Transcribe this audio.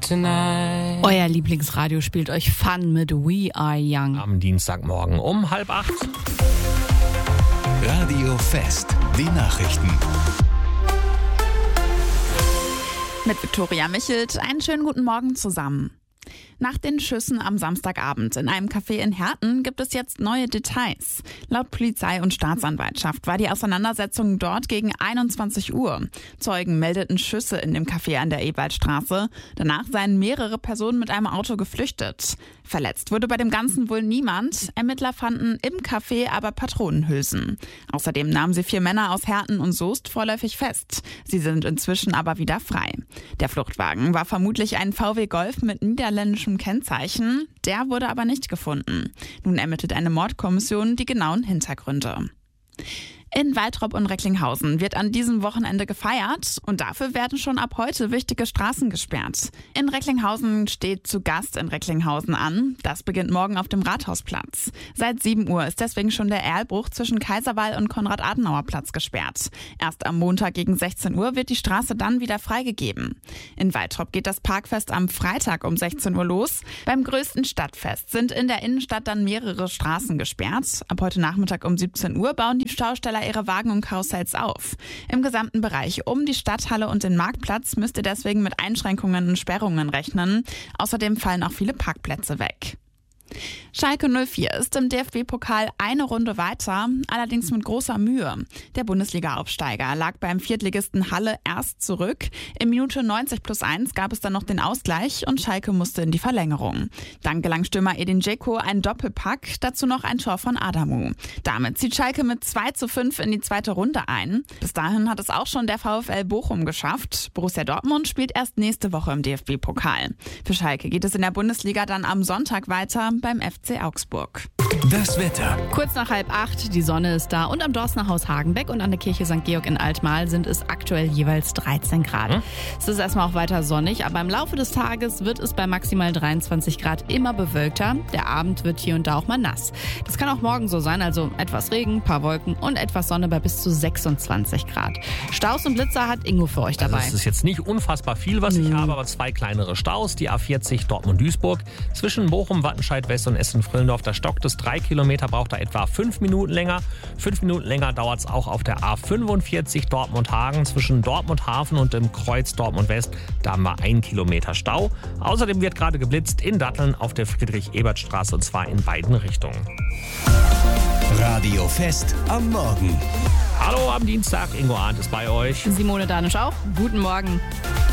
tonight. Euer Lieblingsradio spielt euch Fun mit We Are Young. Am Dienstagmorgen um 7:30. Radio Fest, die Nachrichten. Mit Viktoria Michelt, einen schönen guten Morgen zusammen. Nach den Schüssen am Samstagabend in einem Café in Herten gibt es jetzt neue Details. Laut Polizei und Staatsanwaltschaft war die Auseinandersetzung dort gegen 21 Uhr. Zeugen meldeten Schüsse in dem Café an der Ewaldstraße. Danach seien mehrere Personen mit einem Auto geflüchtet. Verletzt wurde bei dem Ganzen wohl niemand. Ermittler fanden im Café aber Patronenhülsen. Außerdem nahmen sie 4 Männer aus Herten und Soest vorläufig fest. Sie sind inzwischen aber wieder frei. Der Fluchtwagen war vermutlich ein VW Golf mit niederländischem Kennzeichen. Der wurde aber nicht gefunden. Nun ermittelt eine Mordkommission die genauen Hintergründe. In Waltrop und Recklinghausen wird an diesem Wochenende gefeiert und dafür werden schon ab heute wichtige Straßen gesperrt. In Recklinghausen steht Zu Gast in Recklinghausen an. Das beginnt morgen auf dem Rathausplatz. Seit 7 Uhr ist deswegen schon der Erlbruch zwischen Kaiserwall und Konrad-Adenauer-Platz gesperrt. Erst am Montag gegen 16 Uhr wird die Straße dann wieder freigegeben. In Waltrop geht das Parkfest am Freitag um 16 Uhr los. Beim größten Stadtfest sind in der Innenstadt dann mehrere Straßen gesperrt. Ab heute Nachmittag um 17 Uhr bauen die Schausteller ihre Wagen und Karussells auf. Im gesamten Bereich um die Stadthalle und den Marktplatz müsst ihr deswegen mit Einschränkungen und Sperrungen rechnen. Außerdem fallen auch viele Parkplätze weg. Schalke 04 ist im DFB-Pokal eine Runde weiter, allerdings mit großer Mühe. Der Bundesliga-Aufsteiger lag beim Viertligisten Halle erst zurück. In Minute 90+1 gab es dann noch den Ausgleich und Schalke musste in die Verlängerung. Dann gelang Stürmer Edin Dzeko ein Doppelpack, dazu noch ein Tor von Adamu. Damit zieht Schalke mit 2:5 in die zweite Runde ein. Bis dahin hat es auch schon der VfL Bochum geschafft. Borussia Dortmund spielt erst nächste Woche im DFB-Pokal. Für Schalke geht es in der Bundesliga dann am Sonntag weiter beim FC Augsburg. Das Wetter. Kurz nach 7:30, die Sonne ist da und am Dorstner Haus Hagenbeck und an der Kirche St. Georg in Altmahl sind es aktuell jeweils 13 Grad. Es ist erstmal auch weiter sonnig, aber im Laufe des Tages wird es bei maximal 23 Grad immer bewölkter. Der Abend wird hier und da auch mal nass. Das kann auch morgen so sein, also etwas Regen, paar Wolken und etwas Sonne bei bis zu 26 Grad. Staus und Blitzer hat Ingo für euch dabei. Also es ist jetzt nicht unfassbar viel, was ich habe, aber 2 kleinere Staus. Die A40 Dortmund-Duisburg zwischen Bochum, Wattenscheid West und Essen-Frillendorf. Da stockt es 3 Kilometer, braucht da etwa 5 Minuten länger. 5 Minuten länger dauert es auch auf der A45 Dortmund-Hagen zwischen Dortmund-Hafen und dem Kreuz Dortmund-West. Da haben wir 1 Kilometer Stau. Außerdem wird gerade geblitzt in Datteln auf der Friedrich-Ebert-Straße und zwar in beiden Richtungen. Radio Fest am Morgen. Hallo am Dienstag, Ingo Arndt ist bei euch. Simone Danisch auch. Guten Morgen.